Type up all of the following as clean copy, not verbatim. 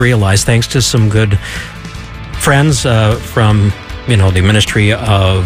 realize, thanks to some good friends from the ministry of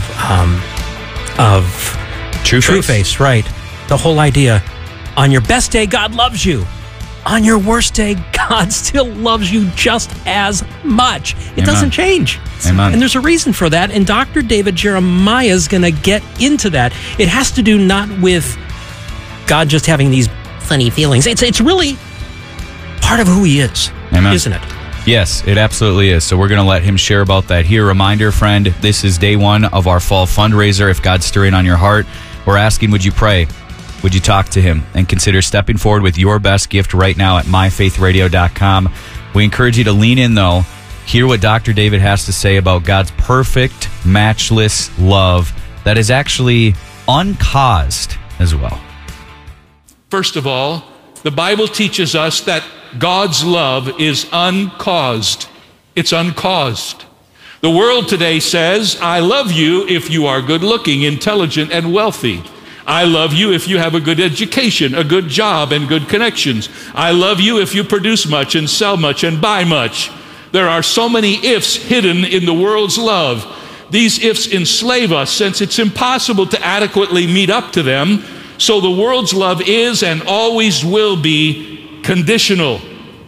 True Face, right? The whole idea: on your best day, God loves you. On your worst day, God still loves you just as much. It doesn't change. Amen. And there's a reason for that. And Dr. David Jeremiah is going to get into that. It has to do not with God just having these funny feelings. It's really part of who he is, isn't it? Yes, it absolutely is. So we're going to let him share about that here. Reminder, friend, this is day one of our fall fundraiser. If God's stirring on your heart, we're asking, would you pray? Would you talk to him and consider stepping forward with your best gift right now at myfaithradio.com. We encourage you to lean in, though. Hear what Dr. David has to say about God's perfect, matchless love that is actually uncaused as well. First of all, the Bible teaches us that God's love is uncaused. It's uncaused. The world today says, I love you if you are good looking, intelligent, and wealthy. I love you if you have a good education, a good job, and good connections. I love you if you produce much and sell much and buy much. There are so many ifs hidden in the world's love. These ifs enslave us since it's impossible to adequately meet up to them. So the world's love is and always will be conditional.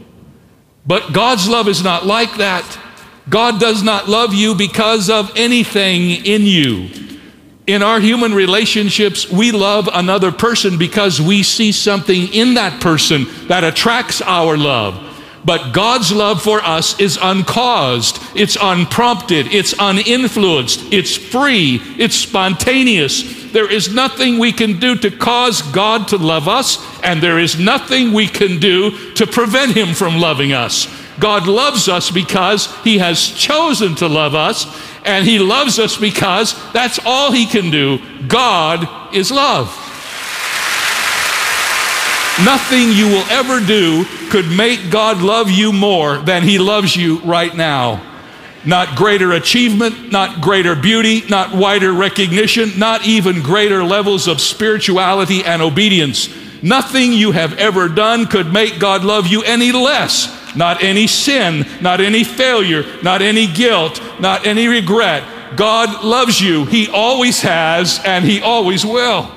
But God's love is not like that. God does not love you because of anything in you. In our human relationships, we love another person because we see something in that person that attracts our love. But God's love for us is uncaused, it's unprompted, it's uninfluenced, it's free, it's spontaneous. There is nothing we can do to cause God to love us, and there is nothing we can do to prevent him from loving us. God loves us because he has chosen to love us, and he loves us because that's all he can do. God is love. Nothing you will ever do could make God love you more than he loves you right now. Not greater achievement, not greater beauty, not wider recognition, not even greater levels of spirituality and obedience. Nothing you have ever done could make God love you any less. Not any sin, not any failure, not any guilt, not any regret. God loves you. He always has, and he always will.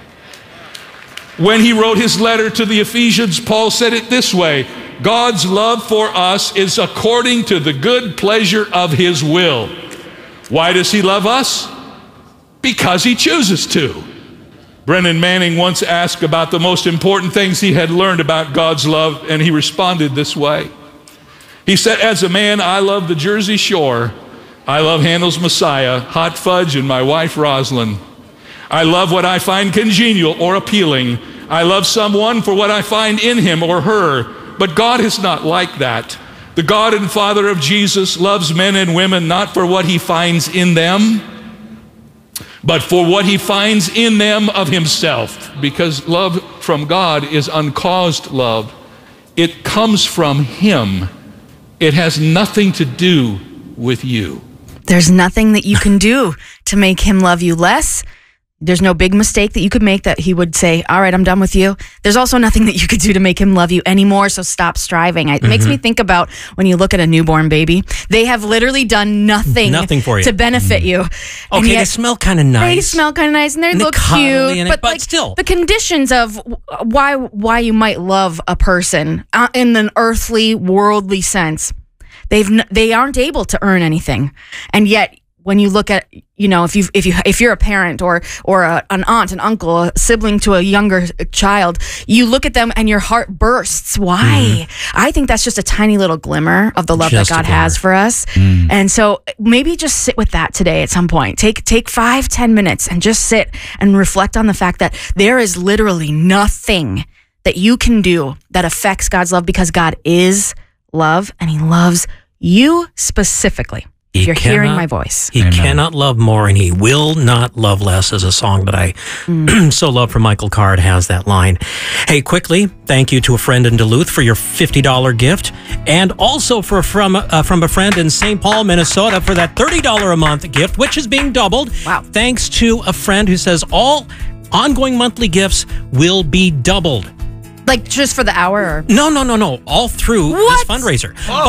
When he wrote his letter to the Ephesians, Paul said it this way: God's love for us is according to the good pleasure of his will. Why does he love us? Because he chooses to. Brennan Manning once asked about the most important things he had learned about God's love, and he responded this way. He said, as a man, I love the Jersey Shore. I love Handel's Messiah, Hot Fudge, and my wife, Rosalind. I love what I find congenial or appealing. I love someone for what I find in him or her. But God is not like that. The God and Father of Jesus loves men and women not for what he finds in them, but for what he finds in them of himself. Because love from God is uncaused love. It comes from him. It has nothing to do with you. There's nothing that you can do to make him love you less. There's no big mistake that you could make that he would say, all right, I'm done with you. There's also nothing that you could do to make him love you anymore, so stop striving. It makes me think about when you look at a newborn baby. They have literally done nothing for you to benefit you. Okay, they smell kind of nice. They smell kind of nice, and they look cute. But like, still. The conditions of why you might love a person in an earthly, worldly sense, they aren't able to earn anything. And yet, when you look at, if you're a parent or an aunt, an uncle, a sibling to a younger child, you look at them and your heart bursts. Why? I think that's just a tiny little glimmer of the love that God has for us. And so maybe just sit with that today at some point. Take 5-10 minutes and just sit and reflect on the fact that there is literally nothing that you can do that affects God's love, because God is love and he loves you specifically. If you're hearing my voice. He cannot love more, and he will not love less, is a song that I so love from Michael Card, has that line. Hey, quickly, thank you to a friend in Duluth for your $50 gift, and also from a friend in St. Paul, Minnesota for that $30 a month gift, which is being doubled. Wow. Thanks to a friend who says all ongoing monthly gifts will be doubled. Like just for the hour? Or? No. All through What? this fundraiser.